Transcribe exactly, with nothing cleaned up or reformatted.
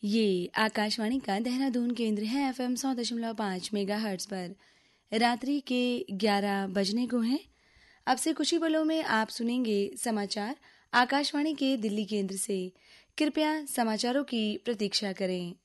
ये आकाशवाणी का देहरादून केंद्र है। एफएम सौ दशमलव पाँच मेगा हर्ट्ज पर रात्रि के ग्यारह बजने को हैं। अब से कुछ ही पलों में आप सुनेंगे समाचार आकाशवाणी के दिल्ली केंद्र से। कृपया समाचारों की प्रतीक्षा करें।